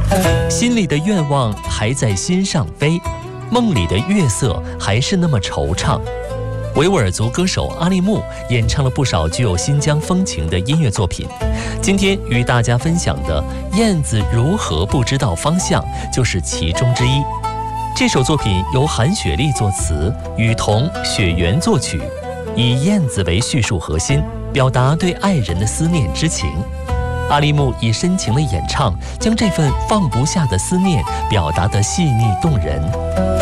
心里的愿望还在心上飞，梦里的月色还是那么惆怅。维吾尔族歌手阿利木演唱了不少具有新疆风情的音乐作品，今天与大家分享的《燕子如何不知道方向》就是其中之一。这首作品由韩雪莉作词，雨桐、雪原作曲，以燕子为叙述核心，表达对爱人的思念之情。阿利木以深情的演唱，将这份放不下的思念表达得细腻动人。